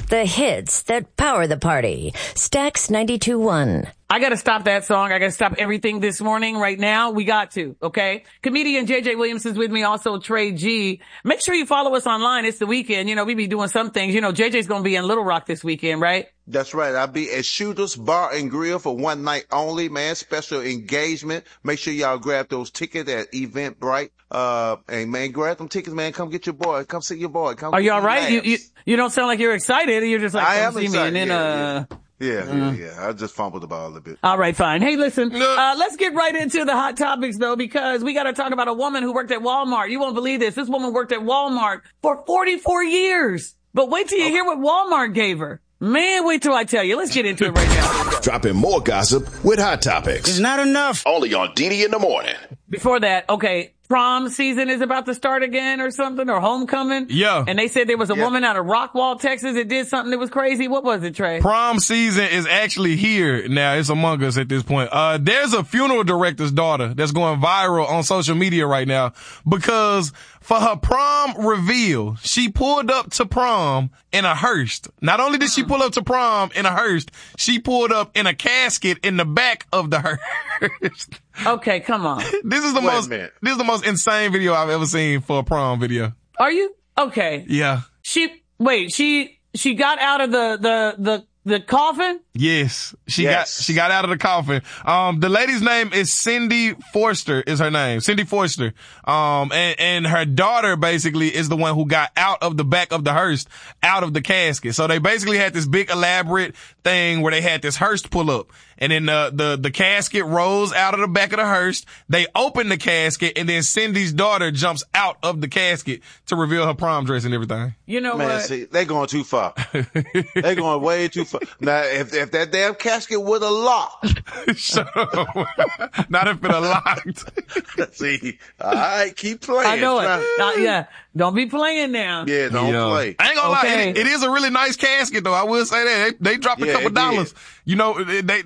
The hits that power the party. Stax 92.1. I got to stop that song. I got to stop everything this morning right now. We got to, okay? Comedian JJ Williams is with me, also Trey G. Make sure you follow us online. It's the weekend. You know, we be doing some things. You know, JJ's going to be in Little Rock this weekend, right? That's right. I'll be at Shooters Bar and Grill for one night only, man. Special engagement. Make sure y'all grab those tickets at Eventbrite. And man, grab them tickets, man. Come get your boy. Come see your boy. Come. Are you all right? You don't sound like you're excited. You're just like, I am see excited. me. And then, Yeah. I just fumbled the ball a little bit. All right, fine. Hey, listen, let's get right into the hot topics, though, because we got to talk about a woman who worked at Walmart. You won't believe this. This woman worked at Walmart for 44 years. But wait till you hear what Walmart gave her. Man, wait till I tell you. Let's get into it right now. Dropping more gossip with hot topics. It's not enough. Only on DD in the morning. Before that, okay, prom season is about to start again or something, or homecoming. Yeah. And they said there was a woman out of Rockwall, Texas that did something that was crazy. What was it, Trey? Prom season is actually here now. It's among us at this point. There's a funeral director's daughter that's going viral on social media right now because for her prom reveal, she pulled up to prom in a hearse. Not only did she pull up to prom in a hearse, she pulled up in a casket in the back of the hearse. Okay, come on. This is the most insane video I've ever seen for a prom video. Are you? Okay. Yeah. She got out of the coffin? Yes. She got out of the coffin. The lady's name is Cindy Forster is her name. Cindy Forster. And her daughter basically is the one who got out of the back of the hearse, out of the casket. So they basically had this big elaborate thing where they had this hearse pull up. And then the casket rolls out of the back of the hearse. They open the casket, and then Cindy's daughter jumps out of the casket to reveal her prom dress and everything. You know Man, what? see, they're going too far. They're going way too far. Now, if that damn casket would have locked. Shut up. Not if it locked. See, all right, keep playing. I know it. Yeah. Don't be playing now. Yeah, don't play. I ain't gonna lie. Okay. It is a really nice casket, though. I will say that. They dropped a couple dollars. You know,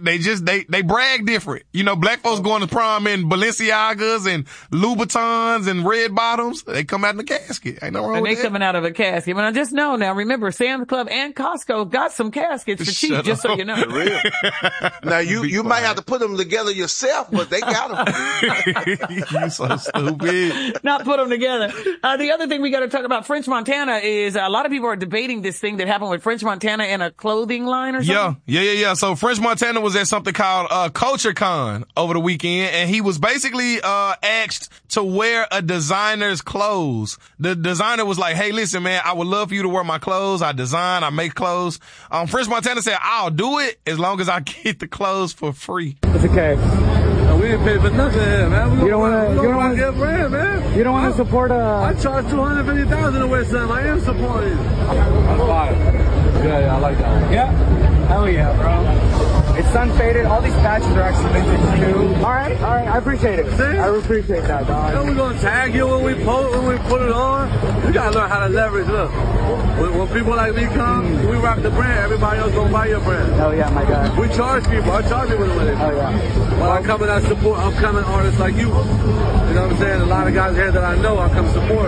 they brag different. You know, black folks going to prom in Balenciagas and Louboutins and red bottoms. They come out in the casket. Ain't no wrong And with they that. coming out of a casket. But I just know now, remember, Sam's Club and Costco got some caskets for cheap, just so you know. For real. Now, you might have to put them together yourself, but they got them. You so stupid. Not put them together. The other thing we got to talk about, French Montana, is a lot of people are debating this thing that happened with French Montana and a clothing line or something. Yeah. So French Montana was at something called Culture Con over the weekend, and he was basically asked to wear a designer's clothes. The designer was like, "Hey, listen, man, I would love for you to wear my clothes. I design, I make clothes." French Montana said, "I'll do it as long as I get the clothes for free." It's okay. We ain't paid for nothing here, man. You don't want to get brand, man. You don't want to support I charge $250,000 to wear something. I am supporting. I'm fine. Yeah, I like that. Yeah. Hell yeah, bro. It's unfaded. All these patches are actually vintage too. All right. I appreciate it. See? I appreciate that, dog. You know, we're gonna tag you when we put it on. You gotta learn how to leverage. Look, when people like me come, we rock the brand. Everybody else gonna buy your brand. Hell yeah, my guy. We charge people. I charge people with it. Hell yeah. When I come and I support upcoming artists like you. You know what I'm saying? A lot of guys here that I know, I come support.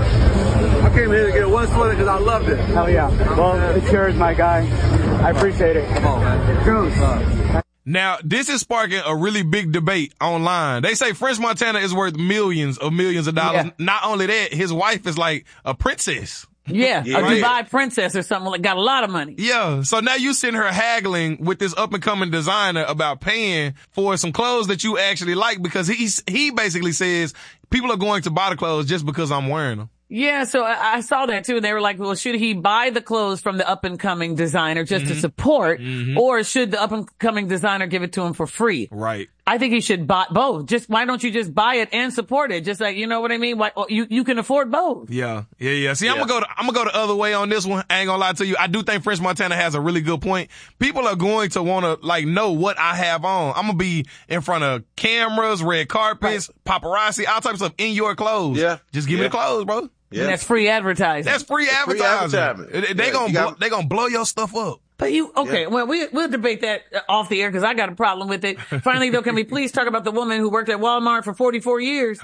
I came here to get one sweater because I loved it. Hell yeah. Well, it's yours, my guy. I appreciate it. Come on, man. Goose. Now, this is sparking a really big debate online. They say French Montana is worth millions of dollars. Yeah. Not only that, his wife is like a princess. Yeah, a right. Dubai princess or something, like got a lot of money. Yeah, so now you send her haggling with this up-and-coming designer about paying for some clothes that you actually like because he basically says people are going to buy the clothes just because I'm wearing them. Yeah, so I saw that too. They were like, well, should he buy the clothes from the up-and-coming designer just to support, or should the up-and-coming designer give it to him for free? Right. I think he should buy both. Why don't you just buy it and support it? Just like, you know what I mean? Why, you can afford both. Yeah. See, I'm gonna go the other way on this one. I ain't gonna lie to you. I do think French Montana has a really good point. People are going to want to know what I have on. I'm gonna be in front of cameras, red carpets, paparazzi, all types of stuff in your clothes. Yeah. Just give me the clothes, bro. Yeah. And that's free advertising. That's free advertising. They gonna blow your stuff up. But well, we'll debate that off the air because I got a problem with it. Finally, though, can we please talk about the woman who worked at Walmart for 44 years? Huh.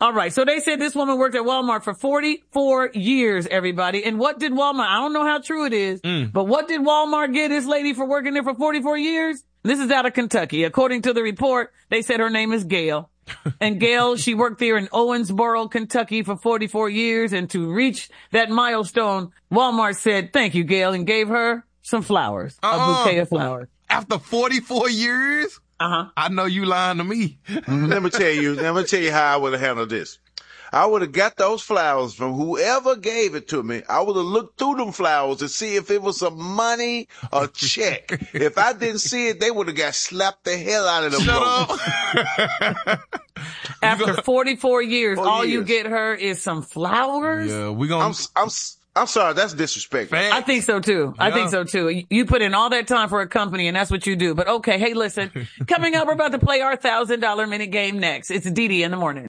All right. So they said this woman worked at Walmart for 44 years, everybody. And what did Walmart, I don't know how true it is, but what did Walmart get this lady for working there for 44 years? This is out of Kentucky. According to the report, they said her name is Gail. And Gail, she worked there in Owensboro, Kentucky for 44 years. And to reach that milestone, Walmart said, thank you, Gail, and gave her some flowers, a bouquet of flowers. After 44 years? I know you lying to me. Let me tell you how I would have handled this. I would have got those flowers from whoever gave it to me. I would have looked through them flowers to see if it was some money or check. If I didn't see it, they would have got slapped the hell out of them. Shut up. After 44 years, all you get her is some flowers? Yeah, we gonna... I'm sorry, that's disrespectful. I think so too. Yeah. I think so too. You put in all that time for a company and that's what you do. But okay, hey, listen, coming up, we're about to play our $1,000 minute game next. It's DeDe in the morning.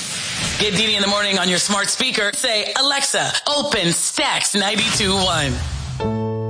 Get DeDe in the morning on your smart speaker. Say, Alexa, open Stacks 92.1.